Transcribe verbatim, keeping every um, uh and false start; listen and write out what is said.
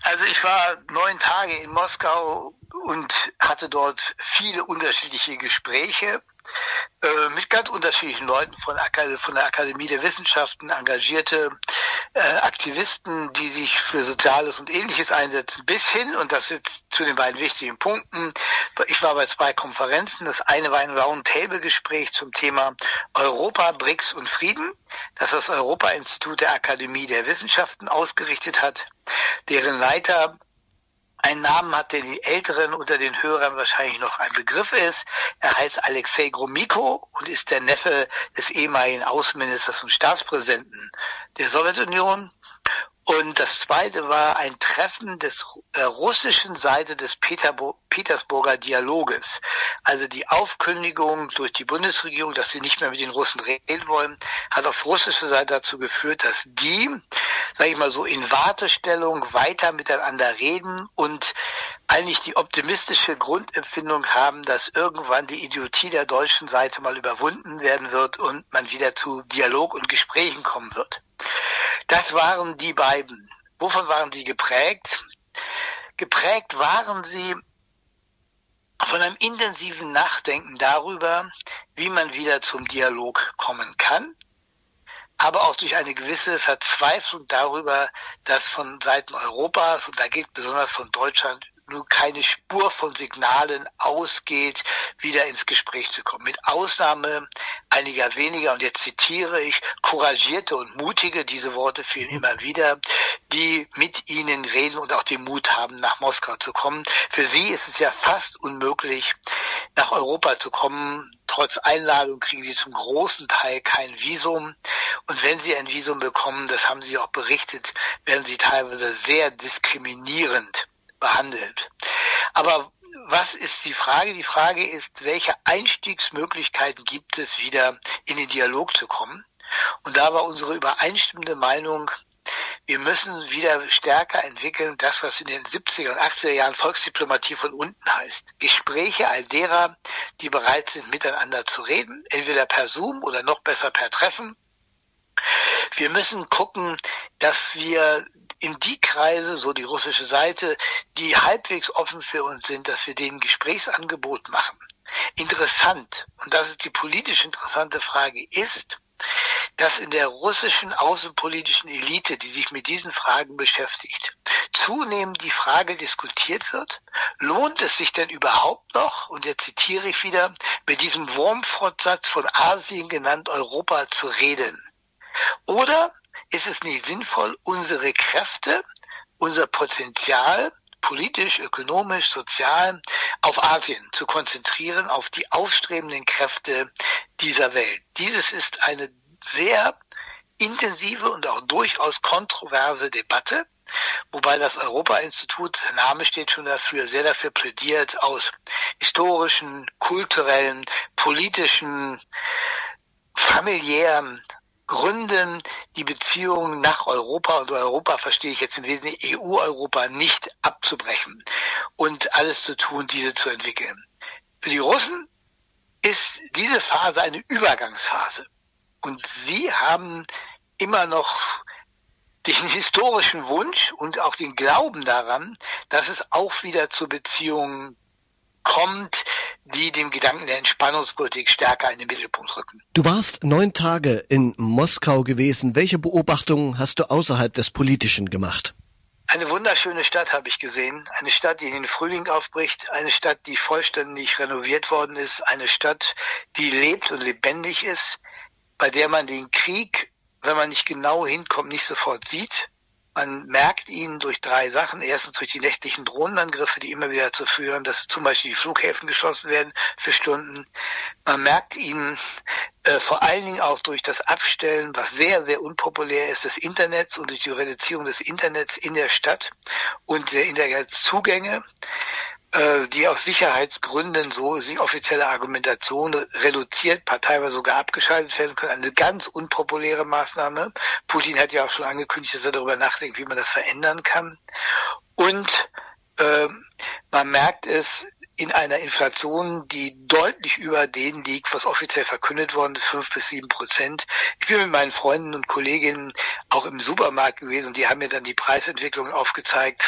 Also ich war neun Tage in Moskau und hatte dort viele unterschiedliche Gespräche äh, mit ganz unterschiedlichen Leuten von, Akad- von der Akademie der Wissenschaften, engagierte äh, Aktivisten, die sich für Soziales und Ähnliches einsetzen, bis hin, und das jetzt zu den beiden wichtigen Punkten, ich war bei zwei Konferenzen. Das eine war ein Roundtable-Gespräch zum Thema Europa, B R I C S und Frieden, das das Europa-Institut der Akademie der Wissenschaften ausgerichtet hat, deren Leiter einen Namen hat, der die Älteren unter den Hörern wahrscheinlich noch ein Begriff ist. Er heißt Alexei Gromyko und ist der Neffe des ehemaligen Außenministers und Staatspräsidenten der Sowjetunion. Und das zweite war ein Treffen des äh, russischen Seite des Peterbo- Petersburger Dialoges. Also die Aufkündigung durch die Bundesregierung, dass sie nicht mehr mit den Russen reden wollen, hat auf russischer Seite dazu geführt, dass die, sage ich mal so, in Wartestellung weiter miteinander reden und eigentlich die optimistische Grundempfindung haben, dass irgendwann die Idiotie der deutschen Seite mal überwunden werden wird und man wieder zu Dialog und Gesprächen kommen wird. Das waren die beiden. Wovon waren sie geprägt? Geprägt waren sie von einem intensiven Nachdenken darüber, wie man wieder zum Dialog kommen kann, aber auch durch eine gewisse Verzweiflung darüber, dass von Seiten Europas, und da geht besonders von Deutschland, nur keine Spur von Signalen ausgeht, wieder ins Gespräch zu kommen. Mit Ausnahme einiger weniger, und jetzt zitiere ich, couragierte und mutige, diese Worte fielen immer wieder, die mit ihnen reden und auch den Mut haben, nach Moskau zu kommen. Für sie ist es ja fast unmöglich, nach Europa zu kommen. Trotz Einladung kriegen sie zum großen Teil kein Visum. Und wenn sie ein Visum bekommen, das haben sie auch berichtet, werden sie teilweise sehr diskriminierend behandelt. Aber was ist die Frage? Die Frage ist, welche Einstiegsmöglichkeiten gibt es, wieder in den Dialog zu kommen? Und da war unsere übereinstimmende Meinung, wir müssen wieder stärker entwickeln, das, was in den siebziger und achtziger Jahren Volksdiplomatie von unten heißt. Gespräche all derer, die bereit sind, miteinander zu reden, entweder per Zoom oder noch besser per Treffen. Wir müssen gucken, dass wir in die Kreise, so die russische Seite, die halbwegs offen für uns sind, dass wir denen Gesprächsangebot machen. Interessant, und das ist die politisch interessante Frage, ist, dass in der russischen außenpolitischen Elite, die sich mit diesen Fragen beschäftigt, zunehmend die Frage diskutiert wird, lohnt es sich denn überhaupt noch, und jetzt zitiere ich wieder, mit diesem Wurmfortsatz von Asien genannt Europa zu reden? Oder ist es nicht sinnvoll, unsere Kräfte, unser Potenzial, politisch, ökonomisch, sozial, auf Asien zu konzentrieren, auf die aufstrebenden Kräfte dieser Welt? Dieses ist eine sehr intensive und auch durchaus kontroverse Debatte, wobei das Europa-Institut, der Name steht schon dafür, sehr dafür plädiert, aus historischen, kulturellen, politischen, familiären Gründen die Beziehungen nach Europa, und Europa verstehe ich jetzt im Wesentlichen E U-Europa, nicht abzubrechen und alles zu tun, diese zu entwickeln. Für die Russen ist diese Phase eine Übergangsphase. Und sie haben immer noch den historischen Wunsch und auch den Glauben daran, dass es auch wieder zu Beziehungen kommt, die dem Gedanken der Entspannungspolitik stärker in den Mittelpunkt rücken. Du warst neun Tage in Moskau gewesen. Welche Beobachtungen hast du außerhalb des Politischen gemacht? Eine wunderschöne Stadt habe ich gesehen. Eine Stadt, die in den Frühling aufbricht. Eine Stadt, die vollständig renoviert worden ist. Eine Stadt, die lebt und lebendig ist, bei der man den Krieg, wenn man nicht genau hinkommt, nicht sofort sieht. Man merkt ihn durch drei Sachen. Erstens durch die nächtlichen Drohnenangriffe, die immer wieder dazu führen, dass zum Beispiel die Flughäfen geschlossen werden für Stunden. Man merkt ihn äh, vor allen Dingen auch durch das Abstellen, was sehr, sehr unpopulär ist, des Internets und durch die Reduzierung des Internets in der Stadt und der Internetzugänge, äh, die aus Sicherheitsgründen, so ist die offizielle Argumentation, reduziert, teilweise sogar abgeschaltet werden können. Eine ganz unpopuläre Maßnahme. Putin hat ja auch schon angekündigt, dass er darüber nachdenkt, wie man das verändern kann. Und äh, man merkt es in einer Inflation, die deutlich über dem liegt, was offiziell verkündet worden ist, fünf bis sieben Prozent. Ich bin mit meinen Freunden und Kolleginnen auch im Supermarkt gewesen und die haben mir dann die Preisentwicklung aufgezeigt.